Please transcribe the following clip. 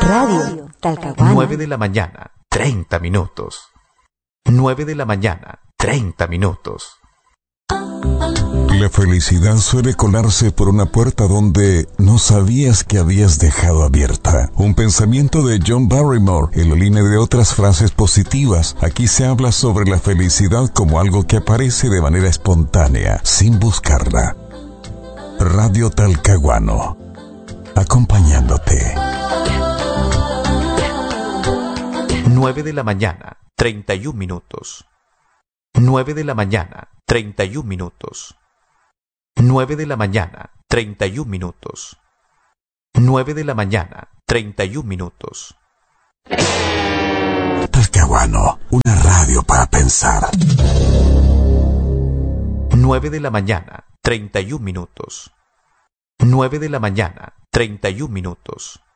Radio Talcahuano. 9 de la mañana, 30 minutos. 9 de la mañana, 30 minutos. La felicidad suele colarse por una puerta donde no sabías que habías dejado abierta. Un pensamiento de John Barrymore en la línea de otras frases positivas. Aquí se habla sobre la felicidad como algo que aparece de manera espontánea, sin buscarla. Radio Talcahuano, acompañándote. 9 de la mañana, 31 minutos. 9 de la mañana, 31 minutos. 9 de la mañana, 31 minutos. 9 de la mañana, 31 minutos. Talcahuano, una radio para pensar. 9 de la mañana, 31 minutos. 9 de la mañana, 31 minutos.